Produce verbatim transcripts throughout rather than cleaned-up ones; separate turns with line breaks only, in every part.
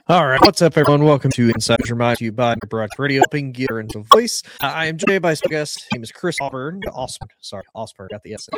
All right, what's up, everyone? Welcome to Inside Your Mind, to you by Broad Radio, helping get into voice. Uh, I am joined by special guest. His name is Chris Osborne. Osborne, sorry, Osborne. Got the S.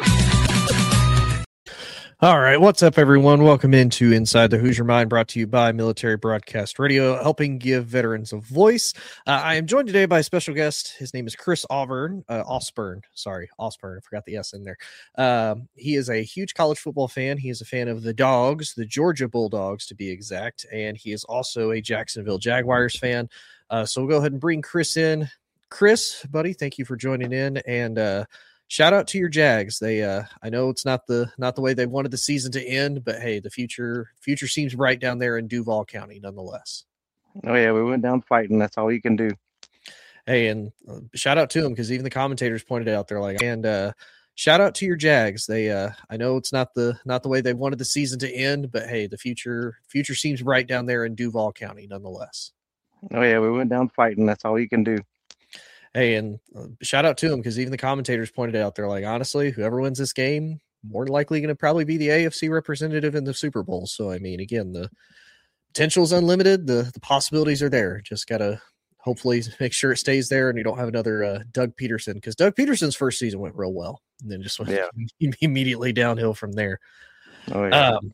All right, what's up, everyone? Welcome into Inside the Hoosier Mind, brought to you by Military Broadcast Radio, helping give veterans a voice. Uh, I am joined today by a special guest. His name is Chris Osborne. Uh, Osborne, sorry, Osborne. I forgot the S in there. Um, he is a huge college football fan. He is a fan of the Dogs, the Georgia Bulldogs, to be exact, and he is also a Jacksonville Jaguars fan. Uh, so we'll go ahead and bring Chris in. Chris, buddy, thank you for joining in, and uh, shout out to your Jags. They, uh, I know it's not the not the way they wanted the season to end, but hey, the future future seems bright down there in Duval County, nonetheless.
Oh yeah, we went down fighting. That's all you can do.
Hey, and uh, shout out to them because even the commentators pointed out, they're like, and uh, shout out to your Jags. They, uh, I know it's not the not the way they wanted the season to end, but hey, the future future seems bright down there in Duval County, nonetheless.
Oh yeah, we went down fighting. That's all you can do.
Hey, and uh, shout out to them because even the commentators pointed out, they're like, honestly, whoever wins this game, more than likely going to probably be the A F C representative in the Super Bowl. So, I mean, again, the potential is unlimited. The, the possibilities are there. Just got to hopefully make sure it stays there and you don't have another uh, Doug Peterson, because Doug Peterson's first season went real well and then just went
Yeah.
immediately downhill from there.
Oh yeah.
Um,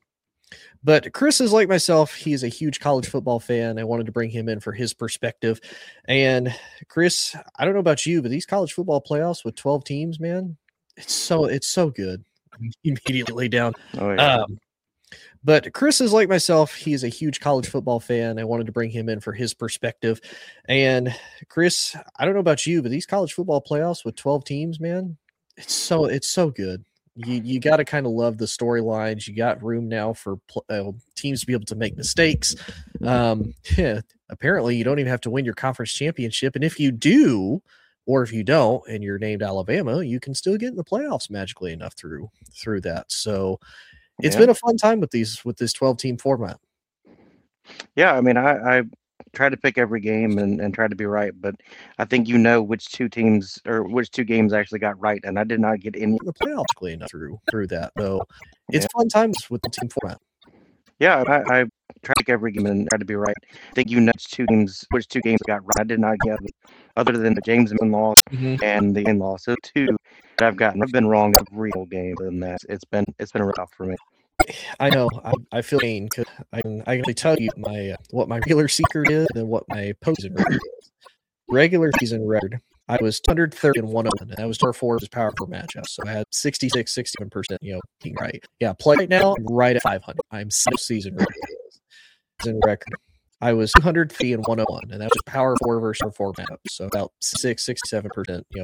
But Chris is like myself. He is a huge college football fan. I wanted to bring him in for his perspective. And Chris, I don't know about you, but these college football playoffs with twelve teams, man, it's so it's so good. Immediately down.
Oh yeah.
Um, but Chris is like myself. He is a huge college football fan. I wanted to bring him in for his perspective. And Chris, I don't know about you, but these college football playoffs with twelve teams, man, it's so it's so good. You you got to kind of love the storylines. You got room now for uh, teams to be able to make mistakes. Um, yeah, apparently, you don't even have to win your conference championship. And if you do, or if you don't, and you're named Alabama, you can still get in the playoffs magically enough through through that. So it's
Yeah.
been a fun time with these with this twelve team format.
Yeah, I mean, I, I try to pick every game and, and try to be right, but I think you know which two teams or which two games I actually got right, and I did not get any.
The playoffs magically enough through through that. So it's
Yeah.
fun times with the team format.
Yeah, I, I try to pick every game and try to be right. I think you know which two teams which two games got right. I did not get other than the Jamesman loss
Mm-hmm.
and the in loss. So two that I've gotten. I've been wrong every whole game than that. It's been it's been rough for me.
I know. I, I feel pain because I can I can only tell you my uh, what my regular secret is and what my postseason record is. Regular season record, I was two hundred thirty and one oh one, and that was our four power four matchups. So I had sixty-six, sixty-seven percent, you know, being right. Yeah, play right now, I'm right at five hundred. I'm season record. Season record. I was two hundred thirty and one oh one, and that was power four versus power four matchups. So about six, sixty-seven percent, you know,